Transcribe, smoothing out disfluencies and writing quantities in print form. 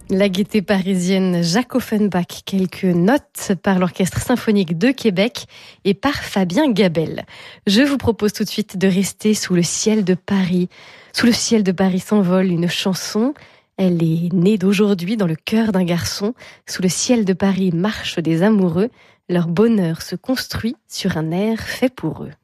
La gaieté parisienne, Jacques Offenbach, quelques notes par l'Orchestre symphonique de Québec et par Fabien Gabel. Je vous propose tout de suite de rester sous le ciel de Paris. Sous le ciel de Paris s'envole une chanson. Elle est née d'aujourd'hui dans le cœur d'un garçon. Sous le ciel de Paris marchent des amoureux. Leur bonheur se construit sur un air fait pour eux.